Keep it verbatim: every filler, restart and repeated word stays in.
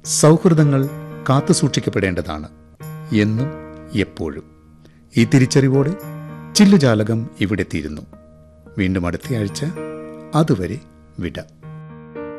സൗഹൃദങ്ങൾ കാത്തുസൂക്ഷിക്കപ്പെടേണ്ടതാണ് എന്നും എപ്പോഴും. ഈ തിരിച്ചറിവോടെ ചില്ലുജാലകം ഇവിടെ തീരുന്നു. വീണ്ടും അടുത്തയാഴ്ച. അതുവരെ വിട.